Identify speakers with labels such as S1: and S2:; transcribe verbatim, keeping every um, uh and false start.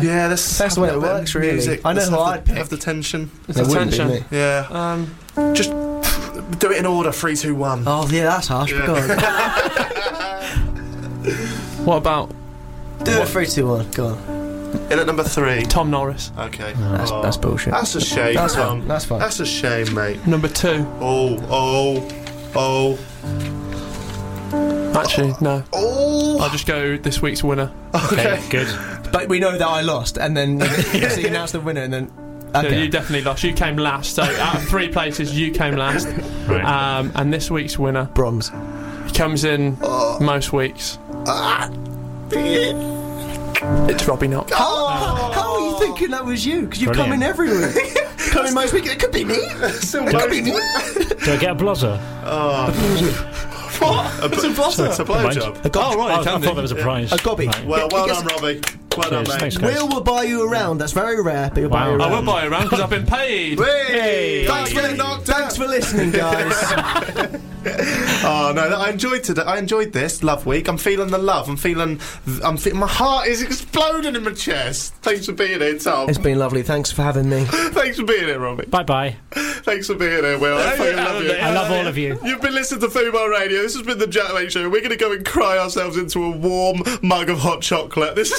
S1: Yeah, that's,
S2: that's the way it works, really.
S1: Music.
S2: I know
S1: Let's
S2: who
S1: have
S2: I'd
S1: the,
S2: pick.
S1: have the tension.
S3: It's the tension.
S1: Yeah.
S3: Um,
S1: Just do it in order. Three, two, one.
S2: Oh, yeah, that's harsh.
S1: Yeah.
S2: Go on.
S3: what about
S2: Do it three, two, one. Go on.
S1: In at number three.
S3: Tom Norris?
S1: Okay.
S2: That's,
S1: Oh.
S2: that's bullshit.
S1: That's a shame.
S2: That's
S1: Tom.
S2: fine. That's fine.
S1: That's a shame, mate.
S3: Number two.
S1: Oh, oh, oh,
S3: Actually, no.
S1: oh.
S3: I'll just go this week's winner.
S1: Okay.
S4: Okay, good.
S2: But we know that I lost, and then so you announce the winner, and then
S3: No,
S2: okay.
S3: you definitely lost. You came last. So out of three places, you came last.
S4: Right.
S3: Um, and this week's winner,
S2: bronze.
S3: he comes in
S1: Oh.
S3: most weeks.
S1: Ah.
S3: It's Robbie Knox.
S2: How, how, how are you thinking that was you? Because you come
S4: Brilliant.
S2: in every week. Come in most weeks. It could be me.
S1: Still
S2: It could be me.
S4: Do I get a blozzer?
S1: Oh. What? It's a blossom. It's a blowjob.
S2: A gob-
S3: Oh, right,
S4: I,
S3: you can
S4: I
S3: do.
S4: thought there was a prize.
S2: A gobby.
S4: Right.
S1: Well, well
S2: He
S1: done,
S2: gets-
S1: Robbie. Well
S4: Cheers,
S1: done,
S4: thanks,
S1: mate.
S4: guys.
S2: Will will buy you around. That's very rare, but he'll buy
S4: Wow.
S2: you
S3: I
S2: around.
S3: will buy you around because I've been paid.
S1: Hey,
S2: Thanks,
S1: get
S2: for,
S1: knocked
S2: thanks
S1: out.
S2: for listening, guys.
S1: Oh no, I enjoyed today. I enjoyed this love week. I'm feeling the love. I'm feeling. I'm fe- my heart is exploding in my chest. Thanks for being here, Tom.
S2: It's been lovely. Thanks for having me.
S1: Thanks for being here, Robbie.
S4: Bye bye.
S1: Thanks for being here, Will. I fucking love you.
S4: I love all of you.
S1: You've been listening to Fubar Radio. This has been the Jack Mate Show. We're going to go and cry ourselves into a warm mug of hot chocolate. This is